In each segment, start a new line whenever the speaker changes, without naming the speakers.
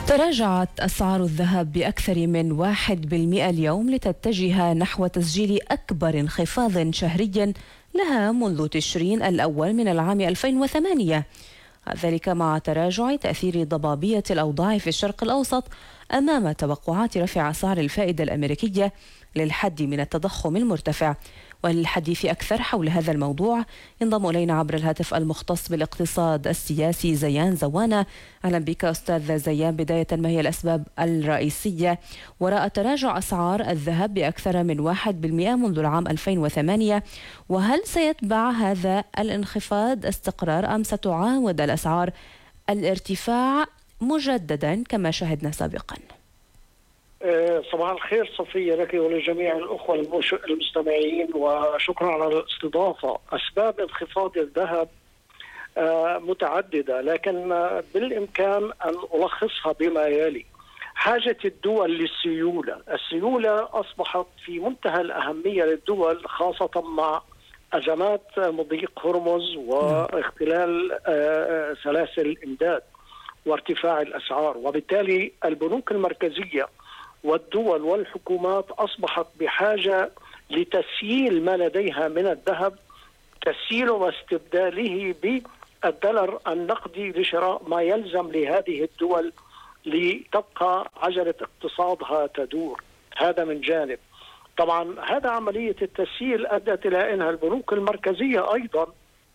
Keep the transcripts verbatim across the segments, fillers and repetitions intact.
تراجعت أسعار الذهب بأكثر من واحد بالمئة اليوم لتتجه نحو تسجيل أكبر انخفاض شهري لها منذ تشرين الأول من العام ألفين وثمانية، ذلك مع تراجع تأثير ضبابية الأوضاع في الشرق الأوسط أمام توقعات رفع أسعار الفائدة الأمريكية للحد من التضخم المرتفع. وللحديث أكثر حول هذا الموضوع ينضم إلينا عبر الهاتف المختص بالاقتصاد السياسي زيان زوانة. أهلا بك أستاذ زيان. بداية، ما هي الأسباب الرئيسية وراء تراجع أسعار الذهب بأكثر من واحد بالمئة منذ العام ألفين وثمانية، وهل سيتبع هذا الانخفاض استقرار أم ستعاود الأسعار الارتفاع مجددا كما شاهدنا سابقا؟
صباح الخير صفية لك ولجميع الأخوة المستمعين، وشكرا على الاستضافة. أسباب انخفاض الذهب متعددة، لكن بالإمكان أن ألخصها بما يلي. حاجة الدول للسيولة. السيولة أصبحت في منتهى الأهمية للدول، خاصة مع أزمات مضيق هرمز واختلال سلاسل الإمداد وارتفاع الأسعار، وبالتالي البنوك المركزية والدول والحكومات أصبحت بحاجة لتسييل ما لديها من الذهب، تسييله واستبداله بالدولار النقدي لشراء ما يلزم لهذه الدول لتبقى عجلة اقتصادها تدور. هذا من جانب. طبعا هذا عملية التسييل أدت إلى أن البنوك المركزية أيضا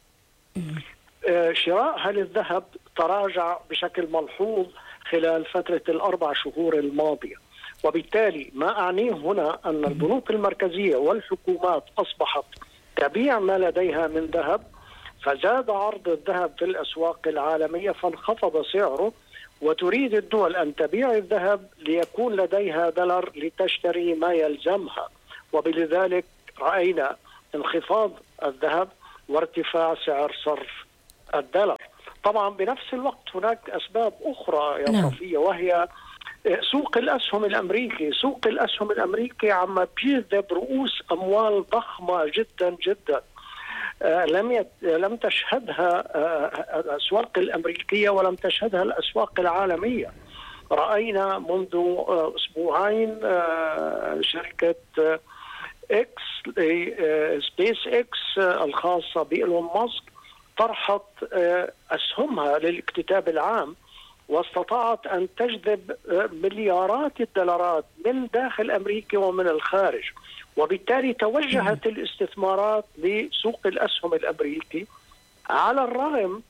شرائها للذهب تراجع بشكل ملحوظ خلال فترة الأربع شهور الماضية، وبالتالي ما أعنيه هنا أن البنوك المركزية والحكومات أصبحت تبيع ما لديها من ذهب، فزاد عرض الذهب في الأسواق العالمية فانخفض سعره، وتريد الدول أن تبيع الذهب ليكون لديها دولار لتشتري ما يلزمها، وبلذلك رأينا انخفاض الذهب وارتفاع سعر صرف الدولار. طبعا بنفس الوقت هناك أسباب أخرى يا صفية، وهي سوق الأسهم الأمريكي. سوق الأسهم الأمريكي عم بيجذب رؤوس أموال ضخمة جدا جدا لم يت... لم تشهدها الأسواق الأمريكية ولم تشهدها الأسواق العالمية. رأينا منذ أسبوعين شركة إكس سبيس إكس الخاصة بإيلون ماسك طرحت أسهمها للاكتتاب العام، واستطاعت أن تجذب مليارات الدولارات من داخل أمريكا ومن الخارج، وبالتالي توجهت الاستثمارات لسوق الأسهم الأمريكي على الرغم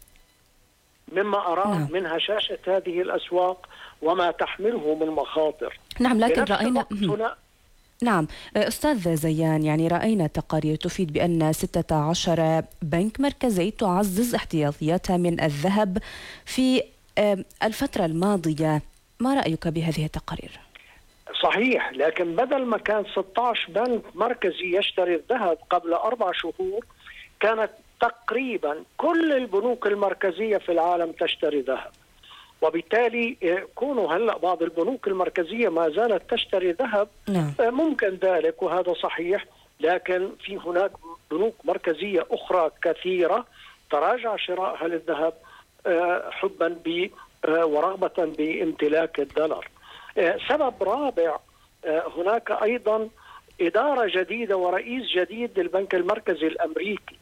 مما أراه من هشاشة هذه الأسواق وما تحمله من مخاطر.
نعم، لكن رأينا نعم أستاذ زيان، يعني رأينا تقارير تفيد بأن ستة عشر بنك مركزي تعزز احتياطياتها من الذهب في الفترة الماضية. ما رأيك بهذه التقارير؟
صحيح، لكن بدل ما كان ستة عشر بنك مركزي يشتري الذهب قبل أربع شهور، كانت تقريبا كل البنوك المركزية في العالم تشتري ذهب، وبالتالي كونوا هلأ بعض البنوك المركزية ما زالت تشتري ذهب نعم. ممكن ذلك وهذا صحيح، لكن في هناك بنوك مركزية أخرى كثيرة تراجع شرائها للذهب حبا ب ورغبة بامتلاك الدولار. سبب رابع، هناك أيضا إدارة جديدة ورئيس جديد للبنك المركزي الأمريكي.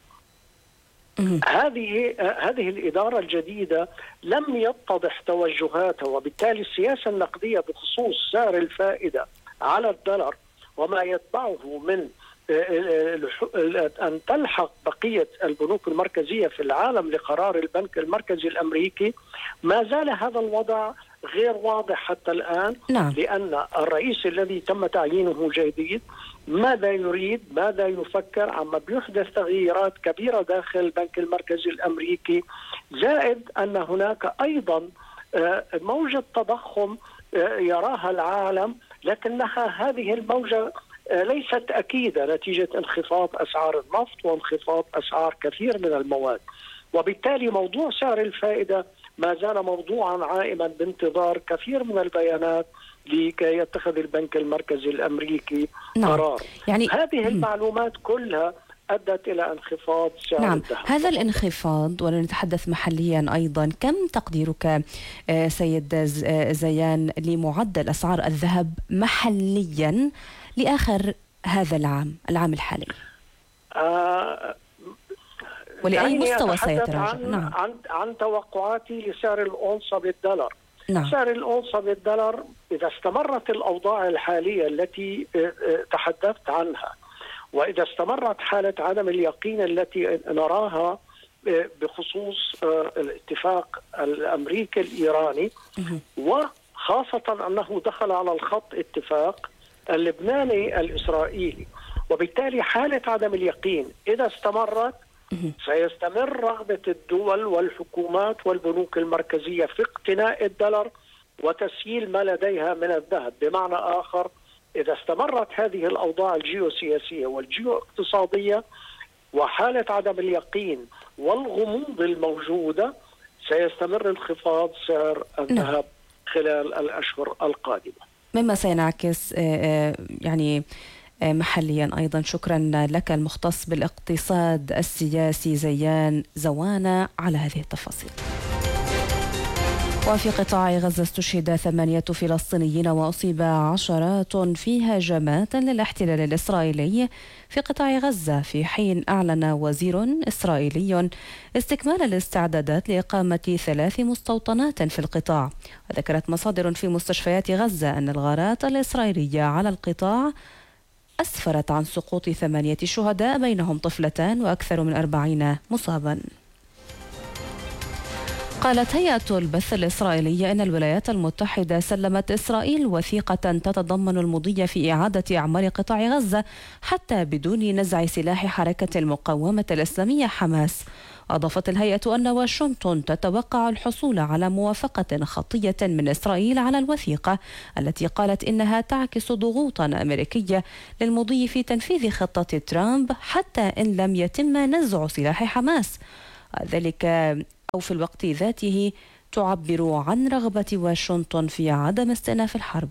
هذه هذه الإدارة الجديدة لم يتضح توجهاتها، وبالتالي السياسة النقدية بخصوص سعر الفائدة على الدولار وما يتبعه من أن تلحق بقية البنوك المركزية في العالم لقرار البنك المركزي الأمريكي، ما زال هذا الوضع غير واضح حتى الآن. نعم. لأن الرئيس الذي تم تعيينه جديد ماذا يريد، ماذا يفكر، عما بيحدث تغييرات كبيرة داخل البنك المركزي الأمريكي، زائد أن هناك أيضا موجة تضخم يراها العالم، لكنها هذه الموجة ليست أكيدة نتيجة انخفاض أسعار النفط وانخفاض أسعار كثير من المواد، وبالتالي موضوع سعر الفائدة ما زال موضوعا عائما بانتظار كثير من البيانات لكي يتخذ البنك المركزي الأمريكي نعم. قرار. يعني هذه المعلومات كلها أدت إلى انخفاض سعر
نعم.
الذهب.
هذا الانخفاض، ولنتحدث محليا أيضا، كم تقديرك سيد زيان لمعدل أسعار الذهب محليا لآخر هذا العام العام الحالي؟
آه
ولأي مستوى سيتراجع؟
عن,
نعم.
عن, عن توقعاتي لسعر الأونصة بالدولار.
نعم.
سعر الأونصة بالدولار إذا استمرت الأوضاع الحالية التي تحدثت عنها، وإذا استمرت حالة عدم اليقين التي نراها بخصوص الاتفاق الأمريكي الإيراني، وخاصة أنه دخل على الخط اتفاق اللبناني الإسرائيلي، وبالتالي حالة عدم اليقين إذا استمرت سيستمر رغبة الدول والحكومات والبنوك المركزية في اقتناء الدولار وتسييل ما لديها من الذهب. بمعنى آخر، إذا استمرت هذه الأوضاع الجيوسياسية والجيو اقتصادية وحالة عدم اليقين والغموض الموجودة، سيستمر انخفاض سعر الذهب خلال الأشهر القادمة،
مما سينعكس يعني محليا أيضا. شكرا لك المختص بالاقتصاد السياسي زيان زوانة على هذه التفاصيل. وفي قطاع غزة استشهد ثمانية فلسطينيين وأصيب عشرات في هجمات للاحتلال الإسرائيلي في قطاع غزة، في حين أعلن وزير إسرائيلي استكمال الاستعدادات لإقامة ثلاث مستوطنات في القطاع. وذكرت مصادر في مستشفيات غزة أن الغارات الإسرائيلية على القطاع أسفرت عن سقوط ثمانية شهداء بينهم طفلتان وأكثر من أربعين مصابا. قالت هيئة البث الإسرائيلية أن الولايات المتحدة سلمت إسرائيل وثيقة تتضمن المضي في إعادة أعمار قطاع غزة حتى بدون نزع سلاح حركة المقاومة الإسلامية حماس. أضافت الهيئة أن واشنطن تتوقع الحصول على موافقة خطية من إسرائيل على الوثيقة التي قالت إنها تعكس ضغوطا أمريكية للمضي في تنفيذ خطة ترامب حتى إن لم يتم نزع سلاح حماس. ذلك أو في الوقت ذاته تعبر عن رغبة واشنطن في عدم استئناف الحرب.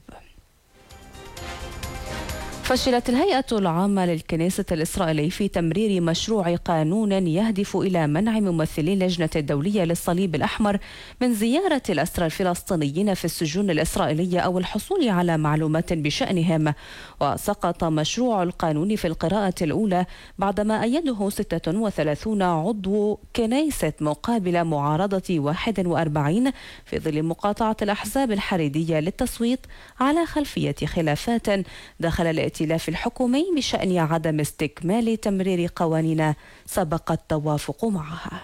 فشلت الهيئة العامة للكنيسة الإسرائيلي في تمرير مشروع قانون يهدف إلى منع ممثلي اللجنة الدولية للصليب الأحمر من زيارة الأسرى الفلسطينيين في السجون الإسرائيلية أو الحصول على معلومات بشأنهم. وسقط مشروع القانون في القراءة الأولى بعدما أيده ستة وثلاثين عضو كنيسة مقابل معارضة واحد وأربعين في ظل مقاطعة الأحزاب الحريدية للتصويت على خلفية خلافات داخل الائتلاف الحكومي بشأن عدم استكمال تمرير قوانين سبق التوافق معها.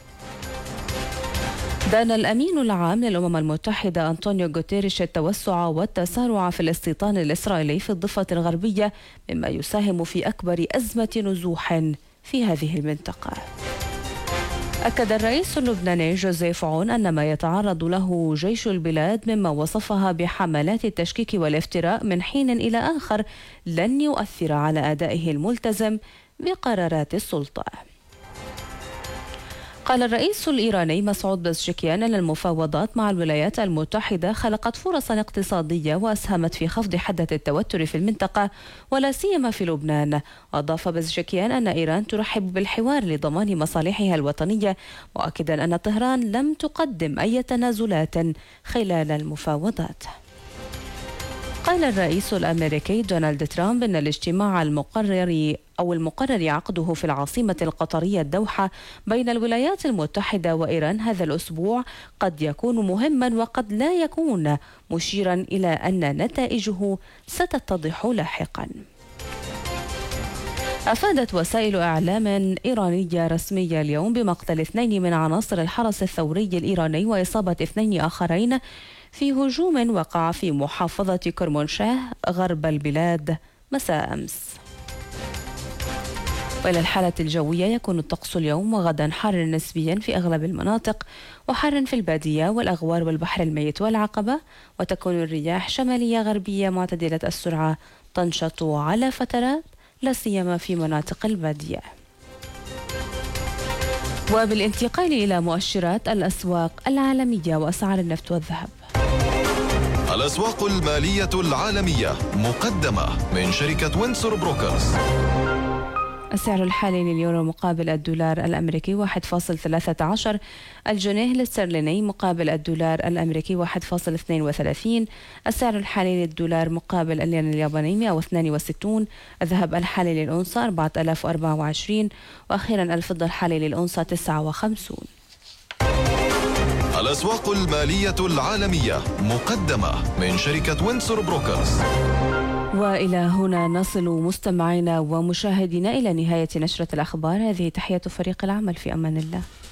دان الأمين العام للأمم المتحدة أنطونيو غوتيريش التوسع والتسارع في الاستيطان الإسرائيلي في الضفة الغربية مما يساهم في أكبر أزمة نزوح في هذه المنطقة. أكد الرئيس اللبناني جوزيف عون أن ما يتعرض له جيش البلاد مما وصفها بحملات التشكيك والافتراء من حين إلى آخر لن يؤثر على أدائه الملتزم بقرارات السلطة. قال الرئيس الإيراني مسعود بزشكيان أن المفاوضات مع الولايات المتحدة خلقت فرصا اقتصادية وأسهمت في خفض حدة التوتر في المنطقة ولا سيما في لبنان. وأضاف بزشكيان أن إيران ترحب بالحوار لضمان مصالحها الوطنية، مؤكدا أن طهران لم تقدم أي تنازلات خلال المفاوضات. قال الرئيس الأمريكي دونالد ترامب أن الاجتماع المقرر أو المقرر عقده في العاصمة القطرية الدوحة بين الولايات المتحدة وإيران هذا الأسبوع قد يكون مهما وقد لا يكون، مشيرا إلى أن نتائجه ستتضح لاحقا. أفادت وسائل إعلام إيرانية رسمية اليوم بمقتل اثنين من عناصر الحرس الثوري الإيراني وإصابة اثنين آخرين في هجوم وقع في محافظة كرمانشاه غرب البلاد مساء أمس. وإلى الحالة الجوية، يكون الطقس اليوم وغدا حار نسبيا في أغلب المناطق وحار في البادية والأغوار والبحر الميت والعقبة، وتكون الرياح شمالية غربية معتدلة السرعة تنشط على فترات لا سيما في مناطق البادية. وبالانتقال إلى مؤشرات الأسواق العالمية وأسعار النفط والذهب.
الأسواق المالية العالمية مقدمة من شركة وينسور بروكرز.
السعر الحالي لليورو مقابل الدولار الأمريكي واحد فاصل ثلاثة عشر، الجنيه الاسترليني مقابل الدولار الأمريكي واحد فاصل اثنين وثلاثين، السعر الحالي للدولار مقابل الين الياباني مئة واثنين وستين، الذهب الحالي للأونصة أربعة آلاف وأربعة وعشرين، وأخيرا الفضة الحالي للأونصة تسعة وخمسين.
الأسواق المالية العالمية مقدمة من شركة وينسور بروكرز.
وإلى هنا نصل مستمعينا ومشاهدينا إلى نهاية نشرة الأخبار. هذه تحية فريق العمل، في أمان الله.